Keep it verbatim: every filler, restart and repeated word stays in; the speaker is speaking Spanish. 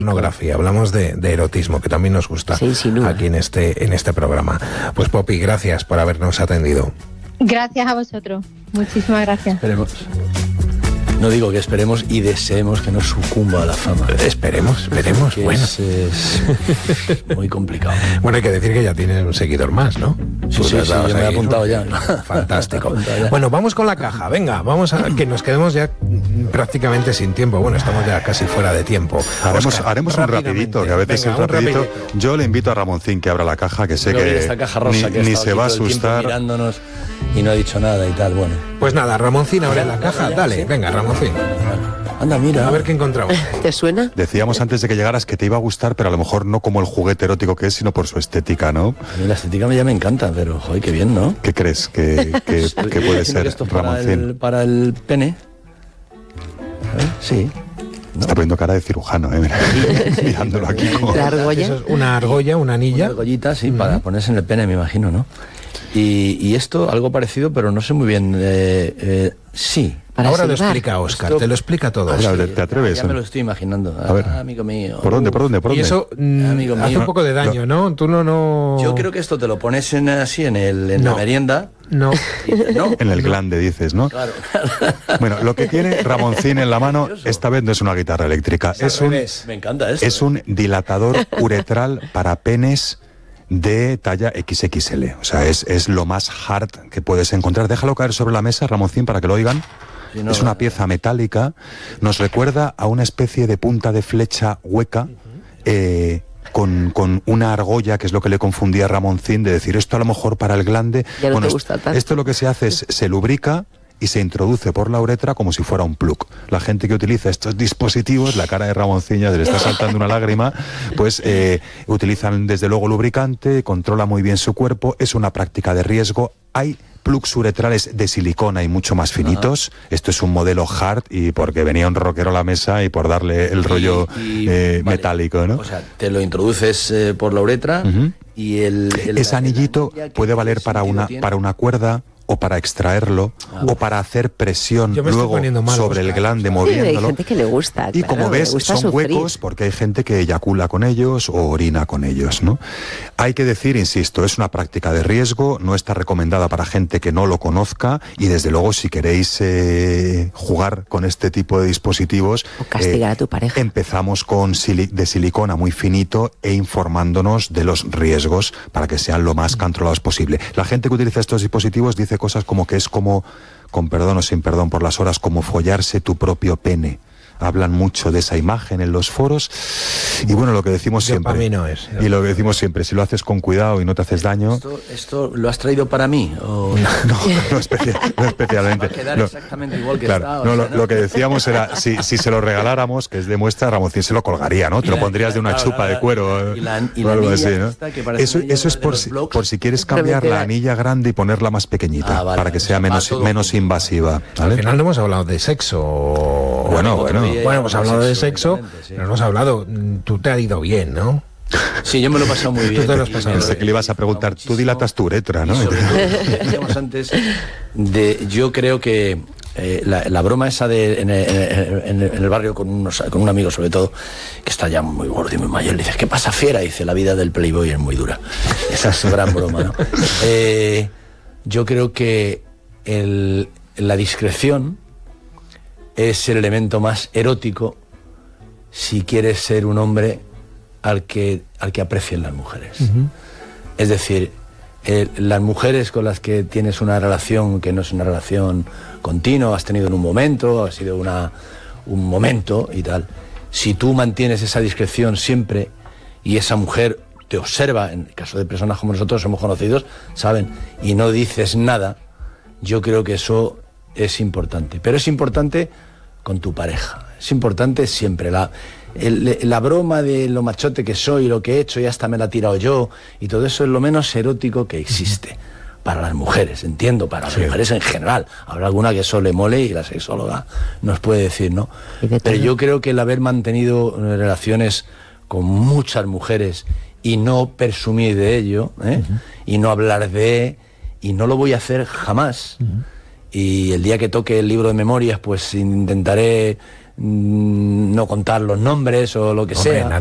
pornografía, hablamos de, de erotismo, que también nos gusta sí, aquí en este, en este programa. Pues Poppy, gracias por habernos atendido. Gracias a vosotros, muchísimas gracias. Esperemos. No digo que esperemos y deseemos que no sucumba a la fama. Esperemos, esperemos. Que bueno, es, es muy complicado. Bueno, hay que decir que ya tiene un seguidor más, ¿no? Sí, sí, sí, yo me he apuntado ya. Fantástico. Apuntado ya. Bueno, vamos con la caja. Venga, vamos a que nos quedemos ya prácticamente sin tiempo. Bueno, estamos ya casi fuera de tiempo. Haremos, Oscar, haremos un rapidito, que a veces Venga, un rapidito. rapidito. Yo le invito a Ramoncín que abra la caja, que sé que esta caja rosa ni, que ni se va a asustar. Mirándonos y no ha dicho nada y tal, bueno. Pues nada, Ramoncín, abre la caja. Dale, venga, Ramoncín. Anda, mira. A ver qué encontramos. ¿Te suena? Decíamos antes de que llegaras que te iba a gustar, pero a lo mejor no como el juguete erótico que es, sino por su estética, ¿no? A mí la estética ya me encanta, pero, joder, qué bien, ¿no? ¿Qué crees que, que, que puede ser, esto Ramoncín? Para el, para el pene. ¿Eh? Sí. ¿No? Está poniendo cara de cirujano, ¿eh? Mira, mirándolo aquí como... ¿La argolla? Eso es una argolla, una anilla. Una argollita, sí, uh-huh. para ponerse en el pene, me imagino, ¿no? Y, y esto, algo parecido, pero no sé muy bien. Eh, eh, sí. Ahora lo explica Óscar, te lo explica todo. Ver, ver, ¿te atreves? Ya me lo estoy imaginando. A ver. Ah, amigo mío. ¿Por dónde, por dónde, por dónde? Y eso mm, amigo hace mío. un poco de daño, ¿no? Tú no, no... Yo creo que esto te lo pones en, así en, el, en no. la merienda. No. ¿No? En el glande, dices, ¿no? Claro. Bueno, lo que tiene Ramoncín en la mano, esta vez no es una guitarra eléctrica. Es, es un, me encanta esto, es ¿eh? un dilatador uretral para penes de talla equis equis ele. O sea, es, es lo más hard que puedes encontrar. Déjalo caer sobre la mesa, Ramoncín, para que lo oigan. Sí, no, es una pieza metálica. Nos recuerda a una especie de punta de flecha hueca, eh, con, con una argolla, que es lo que le confundía a Ramoncín, de decir esto a lo mejor para el glande. Ya no bueno, te gusta tanto. Esto lo que se hace es, se lubrica y se introduce por la uretra como si fuera un plug. La gente que utiliza estos dispositivos, la cara de Ramoncín ya le está saltando una lágrima, pues eh, utilizan desde luego lubricante, controla muy bien su cuerpo, es una práctica de riesgo. Hay plugs uretrales de silicona y mucho más finitos. Uh-huh. Esto es un modelo hard y porque venía un rockero a la mesa y por darle el rollo y, y, eh, vale. metálico, ¿no? O sea, te lo introduces eh, por la uretra uh-huh. y el, el... Ese anillito puede valer para una, para una cuerda, o para extraerlo, ah, o para hacer presión luego mal, sobre el glande sí, moviéndolo. Hay gente que le gusta. Y claro, como ves, son sufrir. huecos porque hay gente que eyacula con ellos o orina con ellos, ¿no? Hay que decir, insisto, es una práctica de riesgo, no está recomendada para gente que no lo conozca y desde luego si queréis eh, jugar con este tipo de dispositivos, o castigar eh, a tu pareja. Empezamos con sili- de silicona muy finito e informándonos de los riesgos para que sean lo más controlados posible. La gente que utiliza estos dispositivos dice cosas como que es como, con perdón o sin perdón por las horas, como follarse tu propio pene. Hablan mucho de esa imagen en los foros y bueno, lo que decimos Yo siempre para mí no es, y lo que decimos siempre, si lo haces con cuidado y no te haces daño. ¿Esto, esto lo has traído para mí? ¿O? No, no, no, especial, no especialmente. Va a quedar no, exactamente igual que claro, está. No, o lo, sea, ¿no? lo que decíamos era, si, si se lo regaláramos, que es de muestra, Ramoncín se lo colgaría, ¿no? Te lo pondrías de una claro, chupa claro, de cuero y la, y o la algo así, anilla ¿no? esta que Eso, eso es por si, por si quieres cambiar la anilla grande y ponerla más pequeñita, ah, vale, para que sea o sea, menos, menos invasiva, ¿vale? Al final no hemos hablado de sexo. Bueno, bueno. Bueno, hemos hablado de sexo, sí. pero no hemos hablado, tú te ha ido bien, ¿no? Sí, yo me lo he pasado muy bien. Tú te lo has pasado Pensé que le ibas a preguntar, tú dilatas tu uretra, ¿no? Y sobre todo, decíamos antes, de, yo creo que eh, la, la broma esa de en el, en el, en el barrio con, unos, con un amigo sobre todo, que está ya muy gordo y muy mayor, le dices, ¿qué pasa, fiera? Y dice, la vida del playboy es muy dura. Esa es gran broma, ¿no? Eh, yo creo que el, la discreción es el elemento más erótico si quieres ser un hombre al que, al que aprecien las mujeres. Uh-huh. Es decir, eh, las mujeres con las que tienes una relación que no es una relación continua, has tenido en un momento, ha sido una, un momento y tal, si tú mantienes esa discreción siempre y esa mujer te observa, en el caso de personas como nosotros somos conocidos, saben, y no dices nada, yo creo que eso es importante. Pero es importante con tu pareja. Es importante siempre. La, el, la broma de lo machote que soy, lo que he hecho y hasta me la he tirado yo, y todo eso es lo menos erótico que existe. Para las mujeres, entiendo, para las sí. mujeres en general. Habrá alguna que eso le mole y la sexóloga nos puede decir, ¿no? Pero yo creo que el haber mantenido relaciones con muchas mujeres y no presumir de ello, ¿eh? Uh-huh. Y no hablar de... y no lo voy a hacer jamás. Uh-huh. Y el día que toque el libro de memorias, pues intentaré mm, no contar los nombres o lo que Hombre, sea.